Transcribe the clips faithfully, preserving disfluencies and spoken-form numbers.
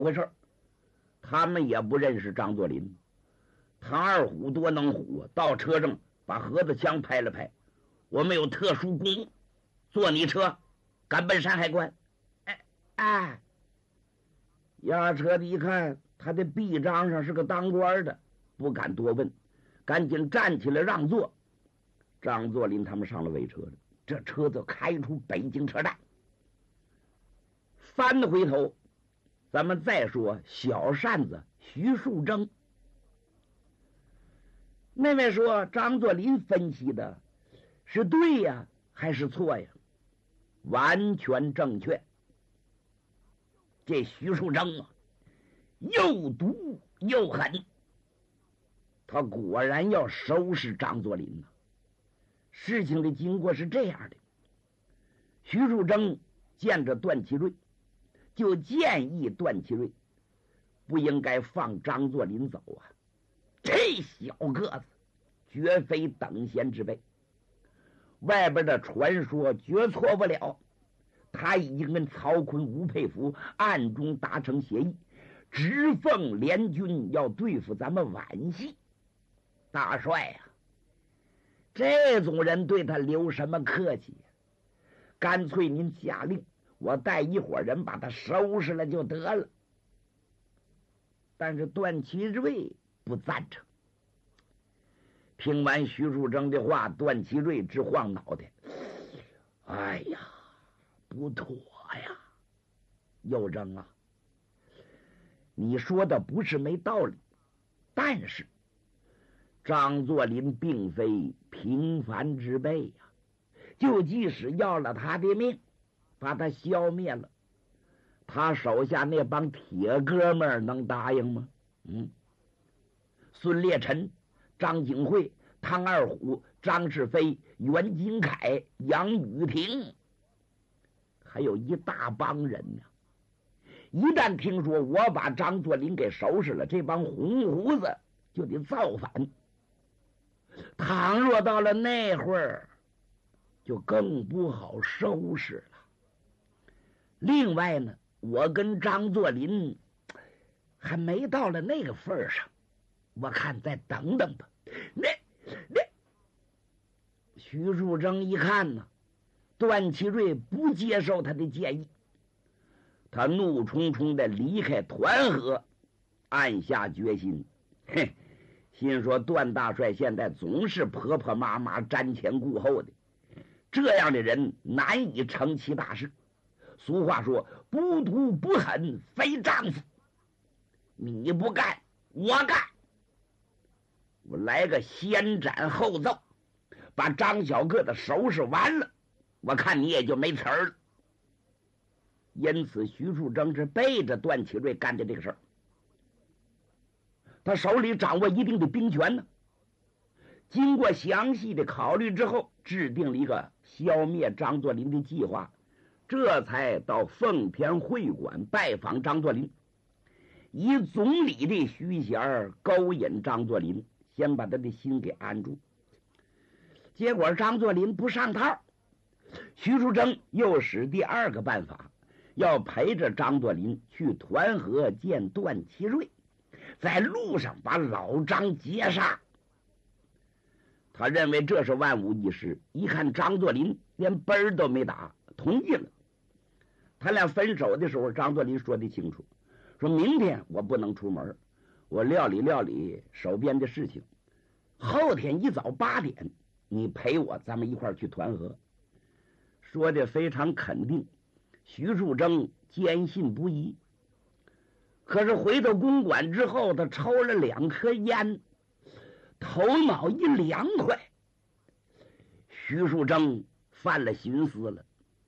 回事？他们也不认识张作霖。唐二虎多能虎，到车上把盒子枪拍了拍，我们有特殊公务，坐你车赶奔山海关。哎哎，押车的一看他的臂章上是个当官的，不敢多问，赶紧站起来让座。张作霖他们上了尾车了，这车子开出北京车站。翻回头，咱们再说小扇子徐树铮。那位说张作霖分析的是对呀还是错呀？完全正确。这徐树铮啊，又毒又狠，他果然要收拾张作霖呐。事情的经过是这样的，徐树铮见着段祺瑞，就建议段祺瑞不应该放张作霖走啊，这小个子绝非等闲之辈，外边的传说绝错不了，他已经跟曹锟、吴佩孚暗中达成协议，直奉联军要对付咱们皖系。大帅呀、啊，这种人对他留什么客气呀？干脆您下令，我带一伙人把他收拾了就得了。但是段祺瑞不赞成。听完徐树铮的话，段祺瑞直晃脑袋。哎呀，不妥呀，有铮啊，你说的不是没道理，但是张作霖并非平凡之辈呀、啊，就即使要了他的命，把他消灭了，他手下那帮铁哥们儿能答应吗？嗯，孙烈臣、张景惠、汤二虎、张世飞、袁金凯、杨雨婷，还有一大帮人呢。一旦听说我把张作霖给收拾了，这帮红胡子就得造反。倘若到了那会儿，就更不好收拾了。另外呢，我跟张作霖还没到了那个份上，我看再等等吧。那那徐树铮一看呢，段祺瑞不接受他的建议，他怒冲冲的离开团河，暗下决心，嘿，心说段大帅现在总是婆婆妈妈瞻前顾后的，这样的人难以成其大事。俗话说，不毒不狠非丈夫，你不干我干，我来个先斩后奏，把张小个子收拾完了，我看你也就没词儿了。因此徐树铮是背着段祺瑞干的这个事儿，他手里掌握一定的兵权呢。经过详细的考虑之后，制定了一个消灭张作霖的计划，这才到奉天会馆拜访张作霖，以总理的虚衔勾引张作霖，先把他的心给安住。结果张作霖不上套，徐树铮又使第二个办法，要陪着张作霖去团河见段祺瑞，在路上把老张截杀。他认为这是万无一失，一看张作霖连奔儿都没打，同意了。他俩分手的时候，张作霖说得清楚，说明天我不能出门，我料理料理手边的事情，后天一早八点你陪我，咱们一块儿去团河。说的非常肯定，徐树铮坚信不疑。可是回到公馆之后，他抽了两颗烟，头脑一凉快。徐树铮犯了寻思了，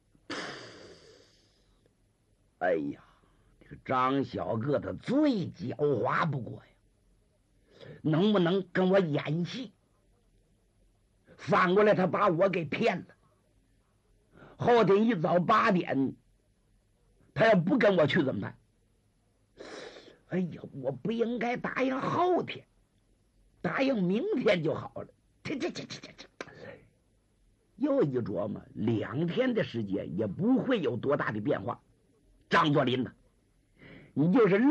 哎呀，这个张小个他最狡猾不过呀，能不能跟我演戏？反过来他把我给骗了。后天一早八点，他要不跟我去怎么办？哎呀，我不应该答应后天，答应明天就好了。这这这这这这，又一琢磨，两天的时间也不会有多大的变化。张作霖呢，你就是